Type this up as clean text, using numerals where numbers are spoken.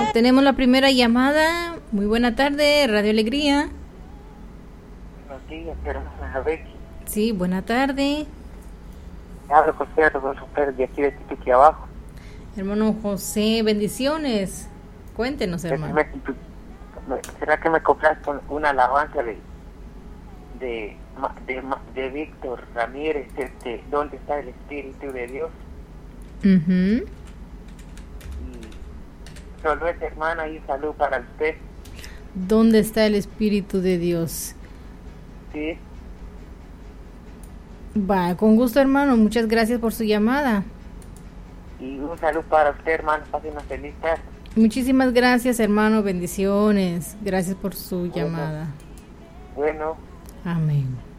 Ya tenemos la primera llamada. Muy buena tarde, Radio Alegría. Buenos días, hermana Becky. Sí, buena tarde. Hablo con usted de aquí de Tipiqui abajo. Hermano José, bendiciones. Cuéntenos, hermano. ¿Será que me compras con una alabanza de Víctor Ramírez, ¿dónde está el Espíritu de Dios? Uh-huh. Y solo es, hermana, y salud para usted. ¿Dónde está el Espíritu de Dios? Sí. Va, con gusto, hermano. Muchas gracias por su llamada. Y un saludo para usted, hermano. Pase una feliz tarde. Muchísimas gracias, hermano. Bendiciones. Gracias por su llamada. Bueno. Amén.